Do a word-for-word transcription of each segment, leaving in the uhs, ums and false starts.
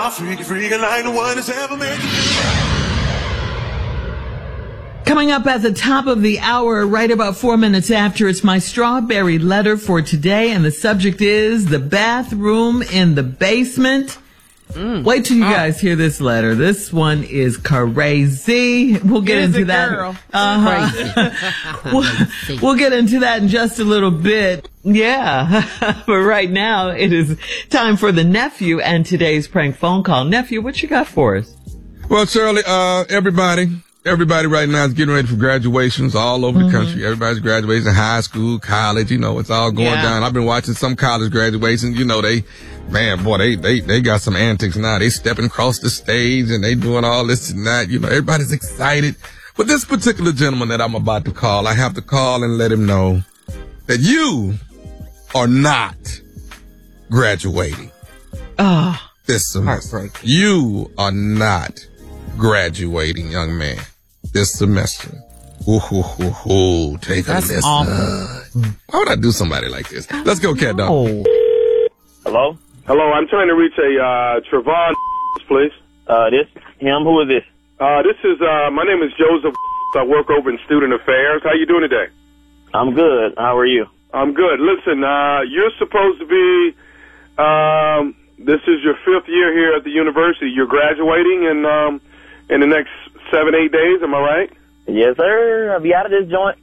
wild, freaky, freaky, like no one has ever made you feel. Coming up at the top of the hour, right about four minutes after, it's my strawberry letter for today, and the subject is the bathroom in the basement. Mm. Wait till you guys hear this letter. This one is crazy. We'll get Here's into that. Girl. Uh-huh. we'll, we'll get into that in just a little bit. Yeah. But right now, it is time for the nephew and today's prank phone call. Nephew, what you got for us? Well, Shirley, uh, everybody, everybody right now is getting ready for graduations all over Mm-hmm. the country. Everybody's graduating high school, college, you know, it's all going Yeah. down. I've been watching some college graduations, you know, they, man, boy, they, they, they got some antics now. They stepping across the stage and they doing all this and that. You know, everybody's excited. But this particular gentleman that I'm about to call, I have to call and let him know that you are not graduating Oh, this semester. heartbreak. You are not graduating, young man, this semester. Ooh, ooh, ooh, ooh. Take a That's listen. awful. Why would I do somebody like this? Let's go, cat dog. Oh. Hello? Hello, I'm trying to reach a uh, Trevon, please. Uh, this him? Who is this? Uh, this is uh, my name is Joseph. I work over in Student Affairs. How you doing today? I'm good. How are you? I'm good. Listen, uh, you're supposed to be. Um, this is your fifth year here at the university. You're graduating in um, in the next seven, eight days. Am I right? Yes, sir. I'll be out of this joint.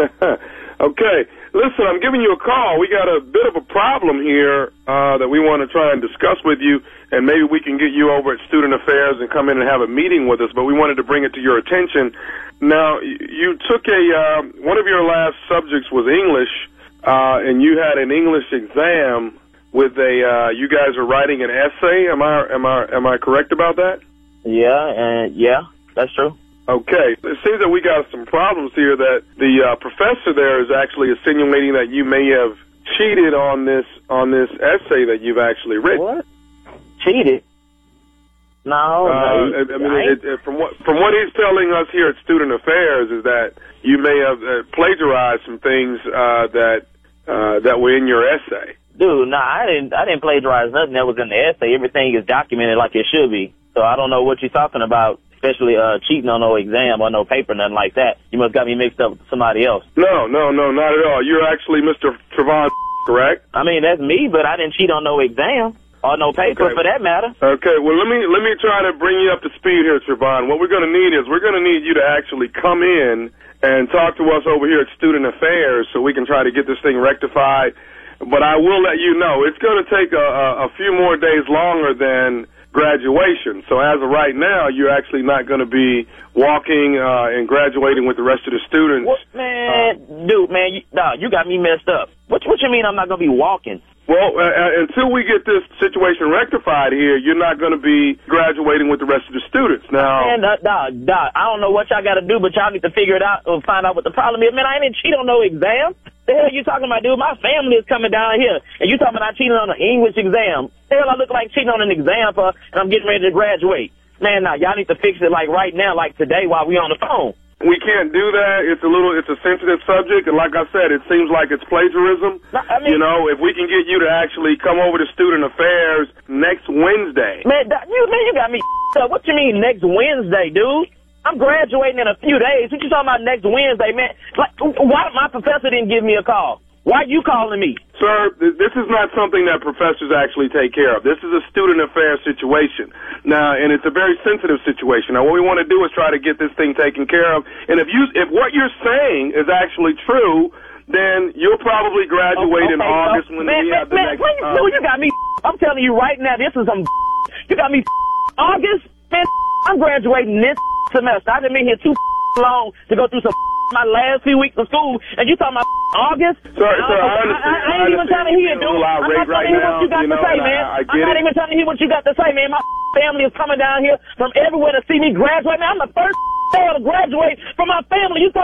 Okay. Listen, I'm giving you a call. We got a bit of a problem here uh, that we want to try and discuss with you, and maybe we can get you over at Student Affairs and come in and have a meeting with us, but we wanted to bring it to your attention. Now, y- you took a, uh, one of your last subjects was English, uh, and you had an English exam with a, uh, you guys are writing an essay. Am I, am I, am I correct about that? Yeah, and yeah, that's true. Okay. It seems that we got some problems here that the uh, professor there is actually insinuating that you may have cheated on this on this essay that you've actually written. What? Cheated? No, Uh, no. I, I mean, it, it, from what from what he's telling us here at Student Affairs is that you may have uh, plagiarized some things uh, that uh, that were in your essay. Dude, nah, I didn't. I didn't plagiarize nothing that was in the essay. Everything is documented like it should be. So I don't know what you're talking about. Especially uh, cheating on no exam or no paper, nothing like that. You must got me mixed up with somebody else. No, no, no, not at all. You're actually Mister Trevon, correct? I mean, that's me, but I didn't cheat on no exam or no paper Okay. for that matter. Okay, well, let me let me try to bring you up to speed here, Trevon. What we're going to need is we're going to need you to actually come in and talk to us over here at Student Affairs so we can try to get this thing rectified. But I will let you know, it's going to take a, a, a few more days longer than graduation. So as of right now, you're actually not going to be walking uh, and graduating with the rest of the students. What, man, uh, dude, man, you, nah, you got me messed up. What, what you mean I'm not going to be walking? Well, uh, until we get this situation rectified here, you're not going to be graduating with the rest of the students. Now, Man, uh, nah, nah, I don't know what y'all got to do, but y'all need to figure it out or find out what the problem is. Man, I didn't cheat on no exam. The hell you talking about, dude? My family is coming down here, and you talking about I cheated on an English exam. The hell I look like cheating on an exam for, and I'm getting ready to graduate. Man, nah, y'all need to fix it like right now, like today while we on the phone. we can't do that. It's a little, it's a sensitive subject, and like I said, it seems like it's plagiarism. No, I mean, you know, if we can get you to actually come over to Student Affairs next Wednesday. Man, that- you, man, you got me up. What you mean next Wednesday, dude? I'm graduating in a few days. What you talking about next Wednesday, man? Like, why my professor didn't give me a call? Why you calling me? Sir, th- this is not something that professors actually take care of. This is a student affairs situation. Now, and it's a very sensitive situation. Now, what we want to do is try to get this thing taken care of. And if you, if what you're saying is actually true, then you'll probably graduate in Okay, August so, when man, we man, have the man, next. man, uh, you, you got me. I'm telling you right now, this is some. You got me. August, man. I'm graduating this semester. I've been here too long to go through some my last few weeks of school, and you talking about August? Sir, I, sir, I I, understand. I, I ain't I even trying to hear, understand. dude. You're a I'm little not outraged trying to right hear what now, you got you to know, say, and man. I- I I'm get not it. even trying to hear what you got to say, man. My family is coming down here from everywhere to see me graduate. Man, I'm the first to graduate from my family. You talking